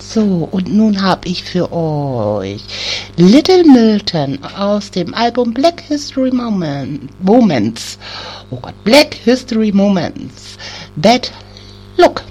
So, und nun habe ich für euch Little Milton aus dem Album Black History Moments. Oh Gott, Black History Moments. Bad Look.